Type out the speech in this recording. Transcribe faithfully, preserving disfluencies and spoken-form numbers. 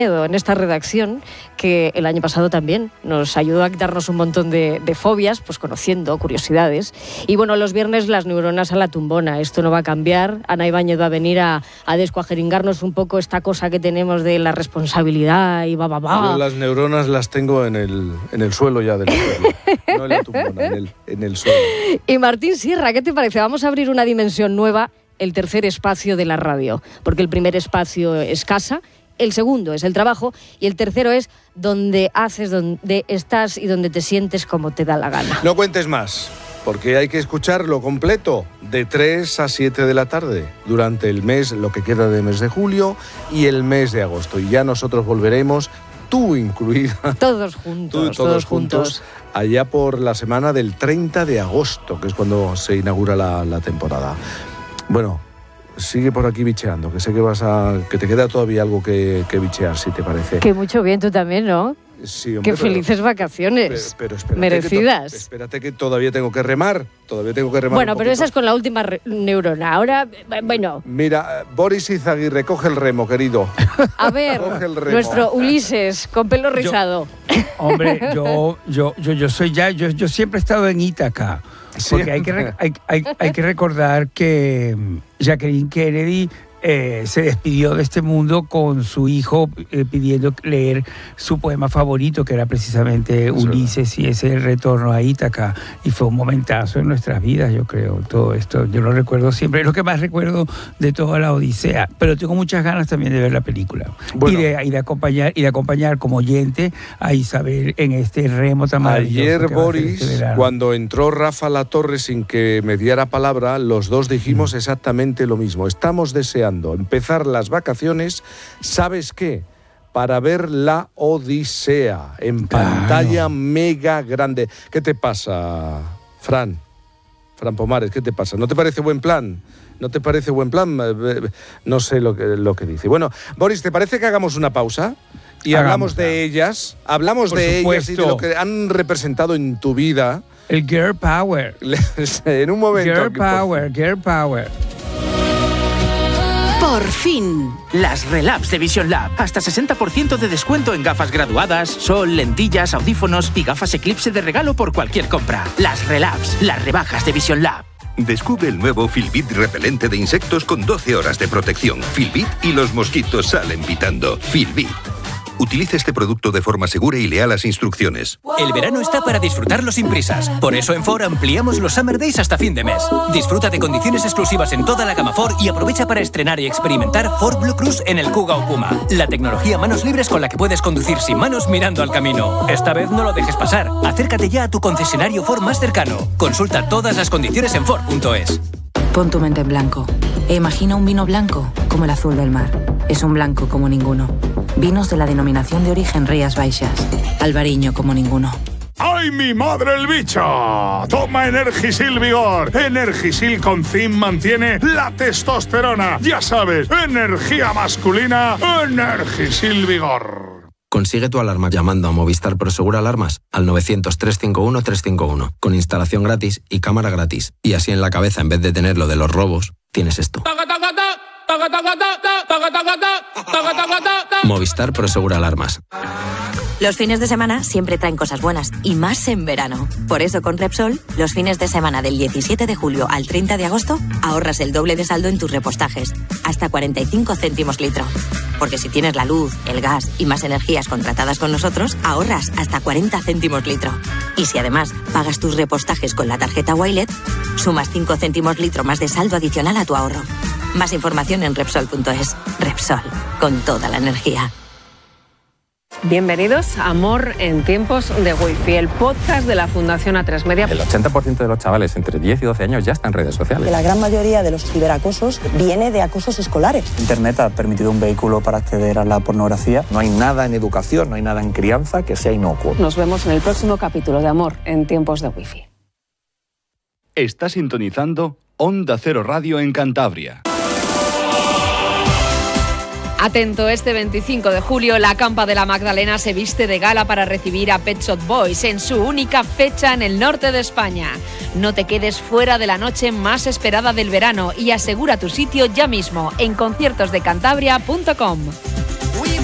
en esta redacción, que el año pasado también nos ayudó a quitarnos un montón de, de fobias, pues conociendo curiosidades. Y bueno, los viernes las neuronas a la tumbona. Esto no va a cambiar. Ana Ibáñez va a venir a, a descuajeringarnos un poco esta cosa que tenemos de la responsabilidad y va, va, va. Yo las neuronas las tengo en el, en el suelo ya del suelo. No en la tumbona, en el, en el suelo. Y Martín Sierra, ¿qué te parece? Vamos a abrir una dimensión nueva, el tercer espacio de la radio. Porque el primer espacio es casa, el segundo es el trabajo y el tercero es donde haces, donde estás y donde te sientes como te da la gana. No cuentes más, porque hay que escucharlo completo de tres a siete de la tarde durante el mes, lo que queda de mes de julio y el mes de agosto. Y ya nosotros volveremos, tú incluida. Todos juntos, tú, todos, todos juntos, juntos. Allá por la semana del treinta de agosto, que es cuando se inaugura la, la temporada. Bueno, sigue por aquí bicheando, que sé que vas a que te queda todavía algo que, que bichear, si te parece. Que mucho bien, tú también, ¿no? Sí, hombre, qué felices pero, vacaciones, pero, pero merecidas. Que to, espérate que todavía tengo que remar, todavía tengo que remar. Bueno, pero esa es con la última re- neurona. Ahora, bueno. Mira, Boris Izaguirre, coge el remo, querido. A ver, nuestro Ulises, con pelo rizado. Yo, hombre, yo, yo, yo, yo soy ya, yo, yo siempre he estado en Ítaca. Porque hay que, hay, hay, hay que recordar que Jacqueline Kennedy eh, se despidió de este mundo con su hijo eh, pidiendo leer su poema favorito, que era precisamente Eso Ulises, y ese retorno a Ítaca. Y fue un momentazo en nuestras vidas, yo creo, todo esto. Yo lo recuerdo siempre, es lo que más recuerdo de toda la Odisea. Pero tengo muchas ganas también de ver la película. Bueno, y, de, y, de acompañar, y de acompañar como oyente a Isabel en este remo tan maravilloso. Ayer, Boris, este cuando entró Rafa Latorre sin que me diera palabra, los dos dijimos mm. exactamente lo mismo. Estamos deseando empezar las vacaciones, ¿sabes qué? Para ver la Odisea en claro. pantalla mega grande. ¿Qué te pasa, Fran? Fran Pomares, ¿qué te pasa? ¿No te parece buen plan? ¿No te parece buen plan? No sé lo que, lo que dice. Bueno, Boris, ¿te parece que hagamos una pausa? Y hagamos, hablamos de ellas, hablamos Por de supuesto. ellas y de lo que han representado en tu vida. El Girl Power. En un momento. Girl Power, Girl Power. Por fin, las Relabs de Vision Lab. Hasta sesenta por ciento de descuento en gafas graduadas, sol, lentillas, audífonos y gafas Eclipse de regalo por cualquier compra. Las Relabs, las rebajas de Vision Lab. Descubre el nuevo Filbit repelente de insectos con doce horas de protección. Filbit y los mosquitos salen pitando. Filbit. Utilice este producto de forma segura y lea las instrucciones. El verano está para disfrutarlo sin prisas. Por eso en Ford ampliamos los Summer Days hasta fin de mes. Disfruta de condiciones exclusivas en toda la gama Ford y aprovecha para estrenar y experimentar Ford Blue Cruise en el Kuga o Puma. La tecnología manos libres con la que puedes conducir sin manos mirando al camino. Esta vez no lo dejes pasar. Acércate ya a tu concesionario Ford más cercano. Consulta todas las condiciones en Ford punto es. Pon tu mente en blanco e imagina un vino blanco como el azul del mar. Es un blanco como ninguno. Vinos de la denominación de origen Rías Baixas. Albariño como ninguno. ¡Ay, mi madre el bicho! Toma Energisil Vigor. Energisil con zinc mantiene la testosterona. Ya sabes, energía masculina, Energisil Vigor. Consigue tu alarma llamando a Movistar Prosegur Alarmas al novecientos, trescientos cincuenta y uno, trescientos cincuenta y uno, con instalación gratis y cámara gratis. Y así en la cabeza, en vez de tener lo de los robos, tienes esto. Movistar Prosegur Alarmas. Los fines de semana siempre traen cosas buenas, y más en verano. Por eso con Repsol, los fines de semana del diecisiete de julio al treinta de agosto, ahorras el doble de saldo en tus repostajes, hasta cuarenta y cinco céntimos litro. Porque si tienes la luz, el gas y más energías contratadas con nosotros, ahorras hasta cuarenta céntimos litro. Y si además pagas tus repostajes con la tarjeta Wilet, sumas cinco céntimos litro más de saldo adicional a tu ahorro. Más información en Repsol punto es. Repsol, con toda la energía. Bienvenidos a Amor en tiempos de Wi-Fi, el podcast de la Fundación A tres Media. El ochenta por ciento de los chavales entre diez y doce años ya están en redes sociales. La gran mayoría de los ciberacosos viene de acosos escolares. Internet ha permitido un vehículo para acceder a la pornografía. No hay nada en educación, no hay nada en crianza que sea inocuo. Nos vemos en el próximo capítulo de Amor en tiempos de Wi-Fi. Está sintonizando Onda Cero Radio en Cantabria. Atento, este veinticinco de julio la Campa de la Magdalena se viste de gala para recibir a Pet Shop Boys en su única fecha en el norte de España. No te quedes fuera de la noche más esperada del verano y asegura tu sitio ya mismo en conciertos de cantabria punto com.